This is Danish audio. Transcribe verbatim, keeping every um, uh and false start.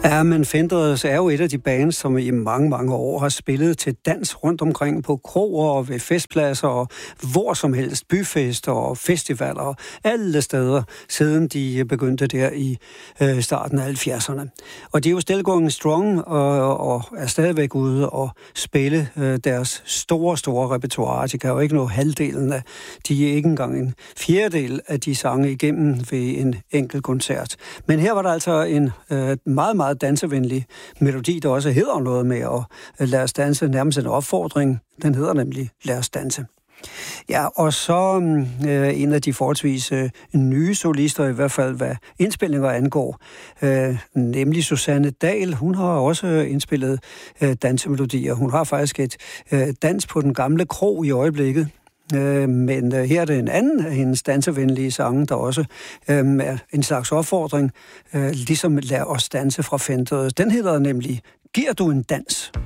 Ja, men Fendreds er jo et af de bands, som i mange, mange år har spillet til dans rundt omkring på kroer og ved festpladser og hvor som helst, byfester og festivaler og alle steder, siden de begyndte der i øh, starten af halvfjerdserne. Og de er jo still going strong og, og er stadigvæk ude og spille øh, deres store, store repertoire. De kan jo ikke nå halvdelen af, de er ikke engang en fjerdedel af de sange igennem ved en enkelt koncert. Men her var der altså en øh, meget, meget dansevenlig melodi, der også hedder noget med at lade os danse, nærmest en opfordring. Den hedder nemlig Lad os danse. Ja, og så øh, en af de forholdsvis øh, nye solister, i hvert fald hvad indspilninger angår, øh, nemlig Susanne Dahl. Hun har også indspillet øh, dansemelodier. Hun har faktisk et øh, dans på den gamle krog i øjeblikket. Øh, men øh, her er det en anden af hendes dansevenlige sange, der også øh, er en slags opfordring, øh, ligesom Lad os danse fra Fendred. Den hedder nemlig Giver du en dans?